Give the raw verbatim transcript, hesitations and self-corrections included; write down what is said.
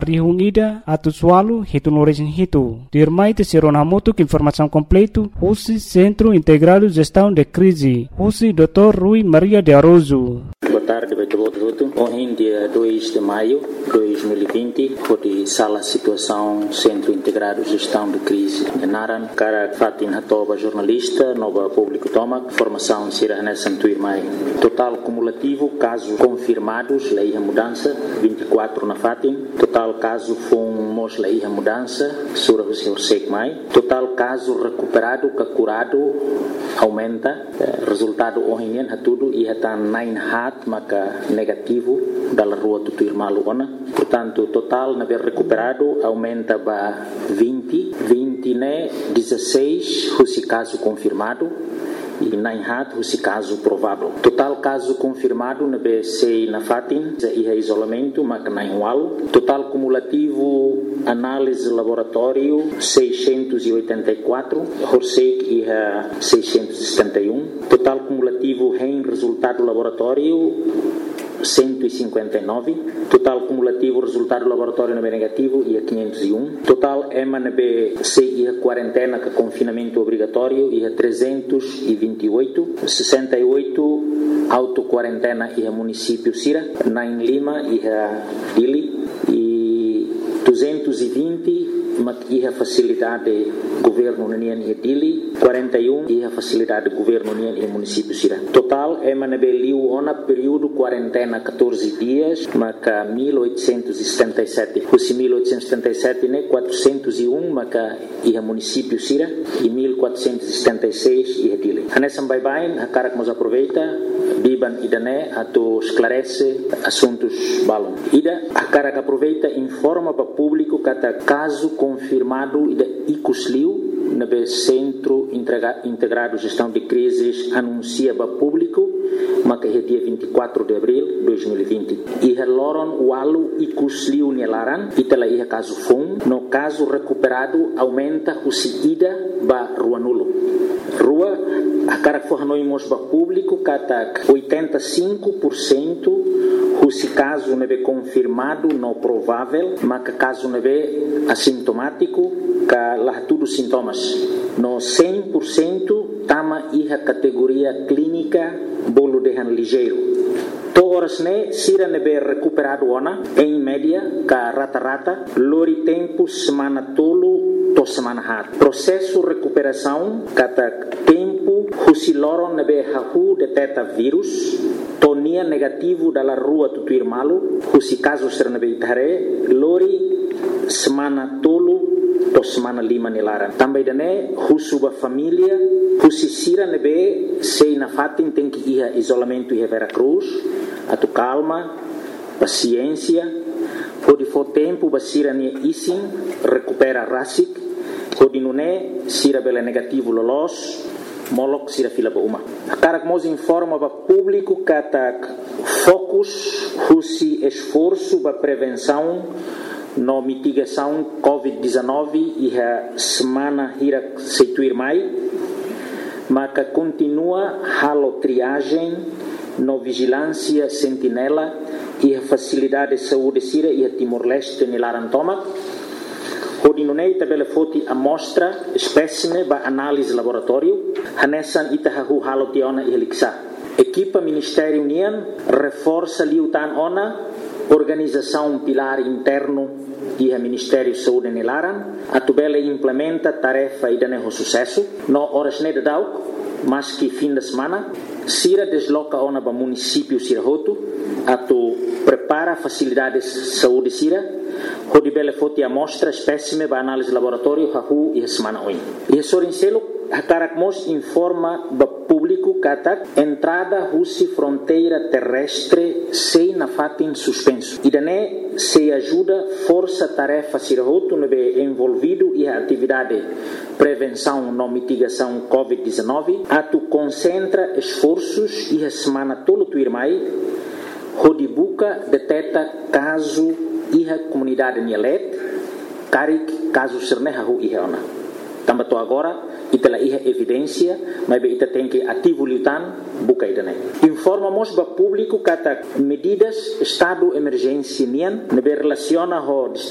reunida atu sualu hitu noresin hitu. Dirmai te serona motu que informação completo, Husi Centro Integrado Gestão de Crise, Husi doutor Rui Maria de Aroso. Boa tarde, Beto Boto. Hoje, dia dois de maio de dois mil e vinte, foi sala situação Centro Integrado Gestão de Crise. Naran, cara Fatin Hatoba, jornalista, nova público toma, formação Sira Nessa Tuirmai. Total cumulativo, casos confirmados, lei a mudança, vinte e quatro na Fatin. Total caso fomos lei a mudança, Sura Hussein Mai. Total caso recuperado, que curado, aumenta. Resultado hoje é tudo e está nine hat, maka negativo da rua do Tuirmalu ona. Portanto, total na ver recuperado aumenta para vinte, vinte né, dezesseis, esse caso confirmado e nine hat, esse caso provável. Total caso confirmado na B C na Fatin, e é isolamento, mas nine walo. Total cumulativo análise laboratório seiscentos e oitenta e quatro, Horsek e é seiscentos e setenta e um. Total cumulativo em resultado laboratório cento e cinquenta e nove. Total cumulativo resultado laboratório na B negativo e é quinhentos e um. Total E M A na B C e a quarentena que confinamento obrigatório e é trezentos e vinte e oito. sessenta e oito auto quarentena e é município Sira. nove Lima e é Dili. E duzentos e vinte e a facilidade governo União e Dili, quarenta e um e a facilidade governo União e município Sira. Total é manabeliu ona período quarentena catorze dias, maca mil oitocentos e setenta e sete. Os mil oitocentos e setenta e sete né quatrocentos e um maca e a município Sira e mil quatrocentos e setenta e seis e a Dili. Anessa bye bye, a cara que nos aproveita, biban idané ato esclarece assuntos balon. Ida a cara que aproveita informa para público cada caso confirmado da Icusliu na B Centro Integrado Gestão de Crises anuncia para público mas é dia vinte e quatro de abril de dois mil e vinte. E reloram o alu Icusliu nelaran e tela ia caso fum no caso recuperado aumenta o seguida ba rua nulo. Rua a cara que for noimos para público cada oitenta e cinco por cento se caso não é confirmado, não provável, mas que caso não é assintomático, que lá tudo sintomas. No cem por cento, tama a categoria clínica, bolo de han ligeiro. Todas né, sira não é recuperado ona, em média, que rata-rata, lori tempo, semana tolo, to semana hat. Processo recuperação, cada tempo, se loron não é hahu detecta vírus, tonia negativo da rua do Tuirmalu, se caso ser na beitare, lori semana tolo, to semana lima nilara. Também dane, husuba família, se sira nebe, sei na fatin tem que ir a isolamento e a Veracruz, a tu calma, paciência, pode for tempo, basira nia isin, recupera rasik, pode nune, sira bela negativo lolos, molok sira fila ba uma. A cara que nos informa para público que ataca focus, husi esforço para prevenção no mitigação covid dezenove e a semana ira seituir mai, mas que continua halo triagem no vigilância sentinela e a facilidade de saúde sira e a Timor-Leste nilarantoma. Hodinunei tabela foti amostra espécime ba análise laboratório hanesan itahahu halotiona e heliksa. Equipa Ministério União reforça liutan ona organização pilar interno e a Ministério Saúde nilaran atubela implementa tarefa e daneho sucesso no horas ne dauk mas que fim de semana sira desloca ona ba município Sirahoto atu prepara facilidades saúde sira Hodi bele foti amostra espécime ba análise laboratório hahu e semana oin. E sorincelo hakarakmos informa ba público katak entrada husi fronteira terrestre sei na fatin suspenso. E dane se ajuda força tarefa sirahoto nebe envolvido e a atividade prevenção no mitigação covid dezenove atu concentra esforços e a semana tolo tuirmai hodi buka deteta caso iha comunidade Nielet, Karik, caso Sernehahu iha ona. Tambah to agora, itala iha evidência, mas ita tem que ativo lutan, buka idane. Informamos ba público kata medidas estado emergência nian, nebe relaciona ho